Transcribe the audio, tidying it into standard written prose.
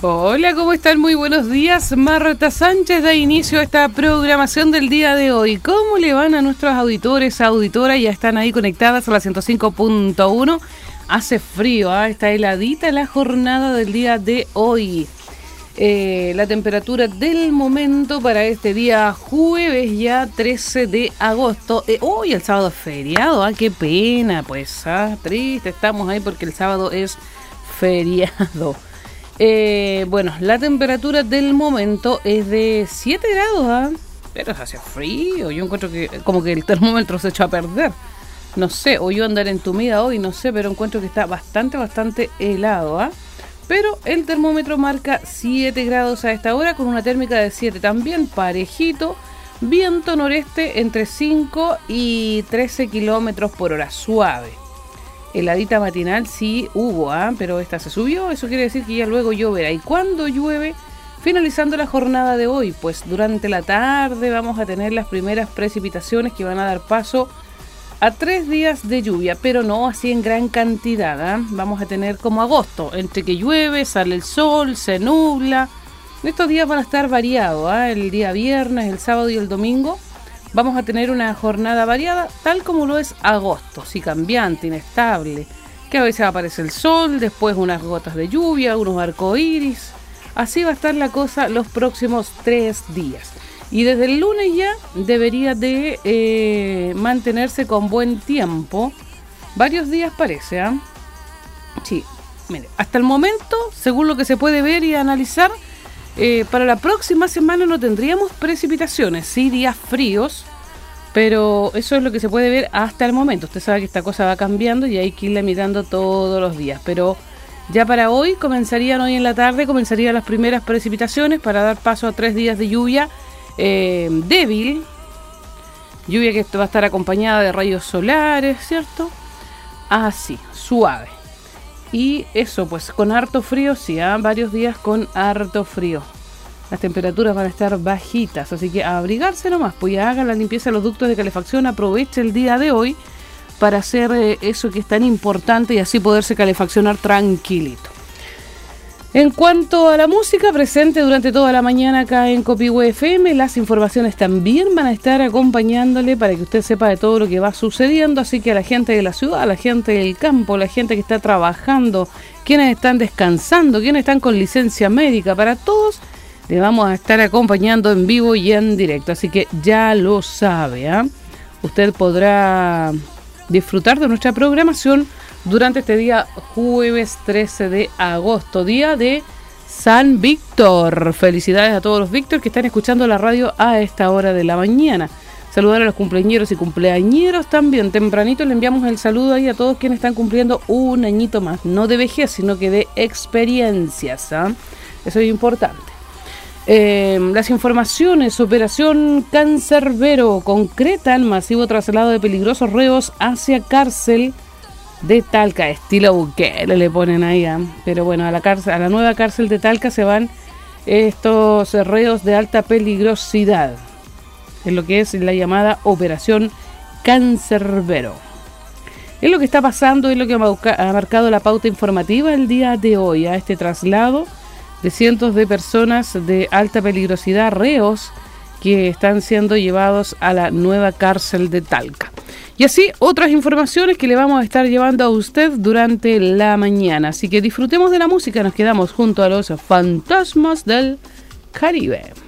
Hola, ¿cómo están? Muy buenos días. Marta Sánchez da inicio a esta programación del día de hoy. ¿Cómo le van a nuestros auditores, auditoras? Ya están ahí conectadas a la 105.1. Hace frío, está heladita la jornada del día de hoy. La temperatura del momento para este día jueves ya 13 de agosto. Hoy el sábado es feriado, qué pena, pues, triste estamos ahí porque el sábado es feriado. Bueno, la temperatura del momento es de 7 grados, pero hace frío. Yo encuentro que como que el termómetro se echó a perder. No sé, o yo andar entumida hoy, no sé, pero encuentro que está bastante helado, Pero el termómetro marca 7 grados a esta hora con una térmica de 7, también parejito. Viento noreste entre 5 y 13 kilómetros por hora, suave. Heladita matinal sí hubo, pero esta se subió, eso quiere decir que ya luego lloverá. ¿Y cuándo llueve? Finalizando la jornada de hoy, pues durante la tarde vamos a tener las primeras precipitaciones que van a dar paso a 3 días de lluvia, pero no así en gran cantidad, Vamos a tener como agosto, entre que llueve, sale el sol, se nubla. Estos días van a estar variados, el día viernes, el sábado y el domingo. Vamos a tener una jornada variada, tal como lo es agosto, sí, cambiante, inestable, que a veces aparece el sol, después unas gotas de lluvia, unos arcoíris. Así va a estar la cosa los próximos 3 días. Y desde el lunes ya debería de mantenerse con buen tiempo. Varios días parece, Sí, mire, hasta el momento, según lo que se puede ver y analizar, para la próxima semana no tendríamos precipitaciones, sí días fríos, pero eso es lo que se puede ver hasta el momento. Usted sabe que esta cosa va cambiando y hay que irla mirando todos los días, pero ya para hoy hoy en la tarde comenzarían las primeras precipitaciones para dar paso a 3 días de lluvia débil, lluvia que va a estar acompañada de rayos solares, ¿cierto? Así, suave. Y eso, pues, con harto frío, sí, varios días con harto frío. Las temperaturas van a estar bajitas, así que a abrigarse nomás, pues ya hagan la limpieza de los ductos de calefacción, aproveche el día de hoy para hacer eso que es tan importante y así poderse calefaccionar tranquilito. En cuanto a la música presente durante toda la mañana acá en Copihue FM, las informaciones también van a estar acompañándole para que usted sepa de todo lo que va sucediendo, así que a la gente de la ciudad, a la gente del campo, la gente que está trabajando, quienes están descansando, quienes están con licencia médica, para todos le vamos a estar acompañando en vivo y en directo, así que ya lo sabe, Usted podrá disfrutar de nuestra programación durante este día jueves 13 de agosto, día de San Víctor. Felicidades a todos los Víctor que están escuchando la radio a esta hora de la mañana. Saludar a los cumpleañeros y cumpleañeros también. Tempranito le enviamos el saludo ahí a todos quienes están cumpliendo un añito más. No de vejez, sino que de experiencias. Eso es importante. Las informaciones: Operación Cancerbero concretan masivo traslado de peligrosos reos hacia cárcel de Talca, estilo Bukele le ponen ahí, pero bueno, a la nueva cárcel de Talca se van estos reos de alta peligrosidad, en lo que es la llamada Operación Cancerbero. Es lo que está pasando, es lo que ha marcado la pauta informativa el día de hoy, a este traslado de cientos de personas de alta peligrosidad, reos que están siendo llevados a la nueva cárcel de Talca. Y así otras informaciones que le vamos a estar llevando a usted durante la mañana. Así que disfrutemos de la música, nos quedamos junto a los Fantasmas del Caribe.